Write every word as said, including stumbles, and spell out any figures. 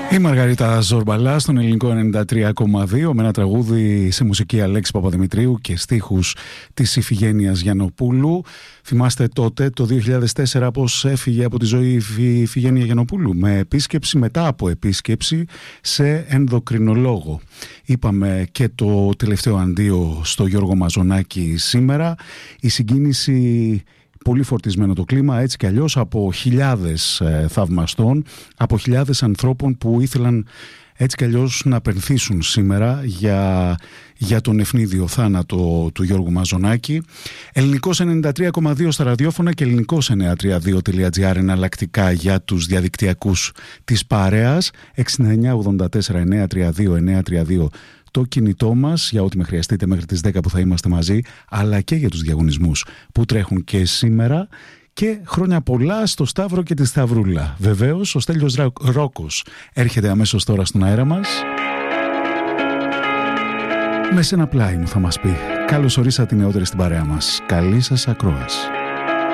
Η Μαργαρίτα Ζορμπαλά στον ελληνικό ενενήντα τρία κόμμα δύο με ένα τραγούδι σε μουσική Αλέξη Παπαδημητρίου και στίχους της Ιφηγένειας Γιαννοπούλου. Θυμάστε τότε το δύο χιλιάδες τέσσερα πως έφυγε από τη ζωή η Ιφηγένεια Γιαννοπούλου με επίσκεψη μετά από επίσκεψη σε ενδοκρινολόγο. Είπαμε και το τελευταίο αντίο στο Γιώργο Μαζονάκη σήμερα. Η συγκίνηση, πολύ φορτισμένο το κλίμα, έτσι κι αλλιώς, από χιλιάδες ε, θαυμαστών, από χιλιάδες ανθρώπων που ήθελαν έτσι κι αλλιώς να πενθήσουν σήμερα για, για τον ευνίδιο θάνατο του Γιώργου Μαζονάκη. Ελληνικός ενενήντα τρία κόμμα δύο στα ραδιόφωνα και ελληνικός εννιακόσια τριάντα δύο τελεία τζι άρ εναλλακτικά για τους διαδικτυακούς της παρέας. εξήντα εννιά ογδόντα τέσσερα εννιακόσια τριάντα δύο εννιακόσια τριάντα δύο το κινητό μας για ό,τι με χρειαστείτε μέχρι τις δέκα που θα είμαστε μαζί, αλλά και για τους διαγωνισμούς που τρέχουν και σήμερα. Και χρόνια πολλά στο Σταύρο και τη Σταυρούλα. Βεβαίως, ο Στέλιος Ρόκος έρχεται αμέσως τώρα στον αέρα μας. Με σένα πλάι μου θα μας πει. Καλώς ορίσατε νεότεροι στην παρέα μας. Καλή σας ακρόαση.